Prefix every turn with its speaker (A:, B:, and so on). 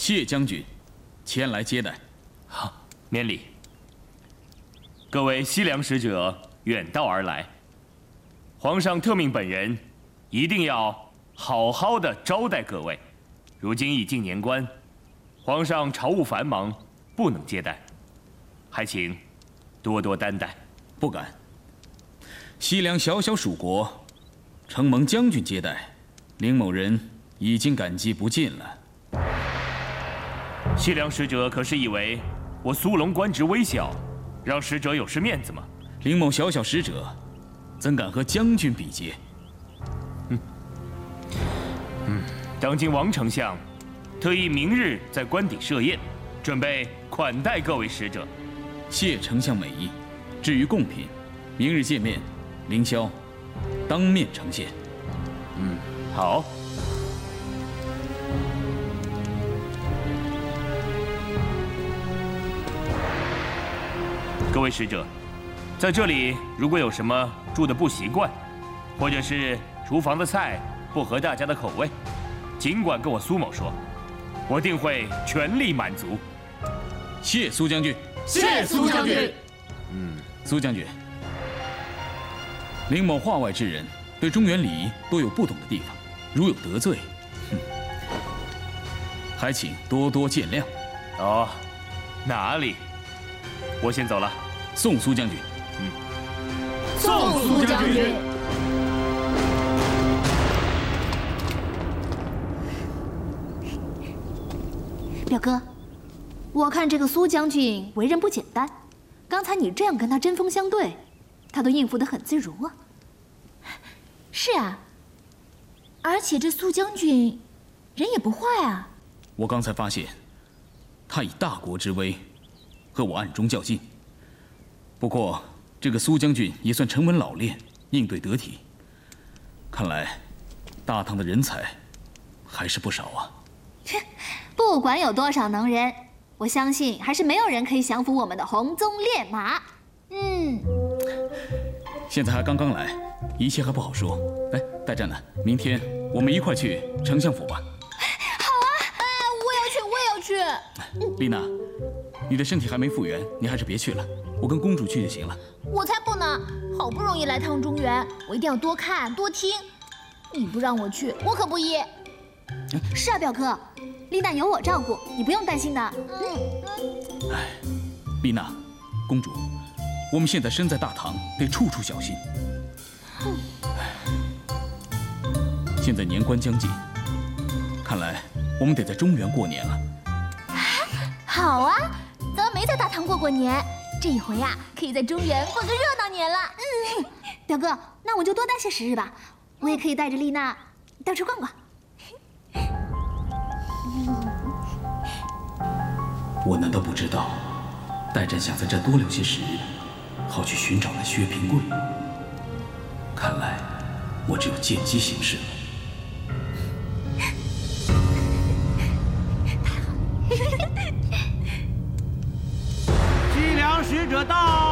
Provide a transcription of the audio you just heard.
A: 谢将军前来接待。
B: 好，免礼。各位西凉使者远道而来，皇上特命本人一定要好好的招待各位。如今已近年关，皇上朝务繁忙，不能接待，还请多多担待。
A: 不敢。西凉小小属国，承蒙将军接待，林某人已经感激不尽了。
B: 西凉使者可是以为我苏龙官职微小，让使者有失面子吗？
A: 林某小小使者，怎敢和将军比肩？
B: 当今王丞相特意明日在官邸设宴，准备款待各位使者。
A: 谢丞相美意。至于贡品，明日见面，凌霄当面呈现。
B: 好。各位使者，在这里如果有什么住的不习惯，或者是厨房的菜不合大家的口味，尽管跟我苏某说，我定会全力满足。
A: 谢苏将军。
C: 谢苏将军。
A: 苏将军，林某化外之人，对中原礼仪多有不懂的地方，如有得罪，还请多多见谅。
B: 哦，哪里？我先走了。
A: 送苏将军。
C: 送苏将军。
D: 表哥，我看这个苏将军为人不简单，刚才你这样跟他针锋相对，他都应付得很自如啊。
E: 是啊，而且这苏将军人也不坏啊。
A: 我刚才发现，他以大国之威和我暗中较劲。不过，这个苏将军也算沉稳老练，应对得体。看来，大唐的人才还是不少啊。
D: 不管有多少能人，我相信还是没有人可以降服我们的红鬃烈马。
A: 现在还刚刚来，一切还不好说。哎，代战呢？明天我们一块去丞相府吧。
E: 好啊！我也要去。
A: 丽娜，你的身体还没复原，你还是别去了，我跟公主去就行了。
E: 我才不呢！好不容易来趟中原，我一定要多看多听。你不让我去，我可不依。
D: 是啊，表哥，丽娜有我照顾，你不用担心的。
A: 哎，丽娜，公主，我们现在身在大唐，得处处小心。现在年关将近，看来我们得在中原过年了。
E: 好啊，咱们没在大唐过过年，这一回呀，可以在中原过个热闹年了。
D: 表哥，那我就多待些时日吧，我也可以带着丽娜到处逛逛。
A: 我难道不知道，代战想在这多留些时日，好去寻找那薛平贵？看来我只有见机行事了。
C: 西凉使者到。